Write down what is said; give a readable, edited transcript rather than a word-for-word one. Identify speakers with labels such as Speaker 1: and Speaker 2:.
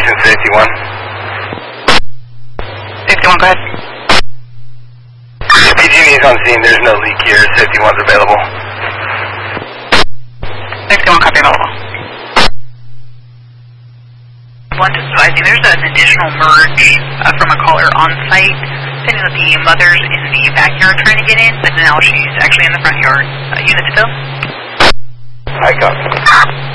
Speaker 1: Houston, safety 1.
Speaker 2: Safety 1, go ahead.
Speaker 1: PG&E is on scene. There's no leak here. Safety 1's available.
Speaker 2: Safety 1, copy, available. One just advising, there's an additional merge from a caller on site, saying that the mother's in the backyard trying to get in, but now she's actually in the front yard. Unit still?
Speaker 1: I copy.